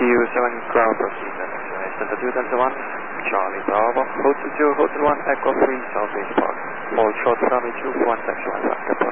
7 ground proceed, Center 2 Delta 1, Charlie Bravo, Hotel 2, Hotel 1, Echo 3, Southeast Park. Hold short runway 21, taxi 1,